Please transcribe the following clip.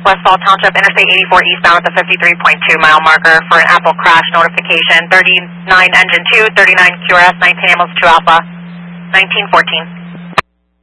West Fall Township, Interstate 84 eastbound at the 53.2 mile marker for an Apple crash notification. 39 engine 2, 39 QRS, 19 ambulance 2 Alpha, 1914.